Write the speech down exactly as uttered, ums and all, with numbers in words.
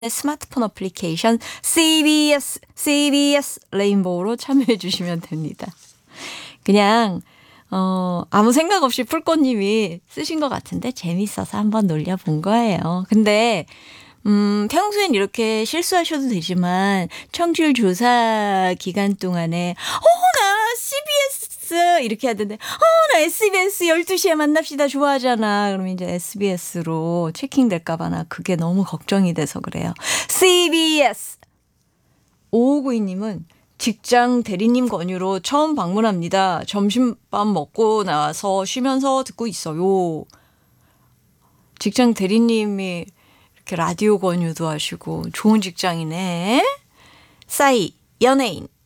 스마트폰 어플리케이션 씨비에스, 씨비에스 레인보우로 참여해 주시면 됩니다. 그냥 어, 아무 생각 없이 풀꽃님이 쓰신 것 같은데 재밌어서 한번 놀려본 거예요. 근데 음, 평소엔 이렇게 실수하셔도 되지만 청취율 조사 기간 동안에 어, 나 씨비에스 이렇게 하던데 어, 나 에스비에스 열두 시에 만납시다 좋아하잖아. 그러면 이제 에스비에스로 체킹될까 봐 나 그게 너무 걱정이 돼서 그래요. 씨비에스 오오구이님은 직장 대리님 권유로 처음 방문합니다. 점심밥 먹고 나서 쉬면서 듣고 있어요. 직장 대리님이 이렇게 라디오 권유도 하시고 좋은 직장이네. 싸이 연예인